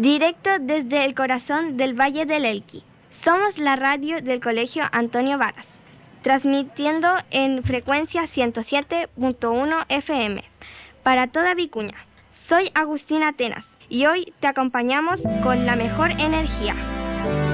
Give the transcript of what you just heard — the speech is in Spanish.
Directo desde el corazón del Valle del Elqui. Somos la radio del Colegio Antonio Varas, transmitiendo en frecuencia 107.1 FM para toda Vicuña. Soy Agustina Atenas y hoy te acompañamos con la mejor energía.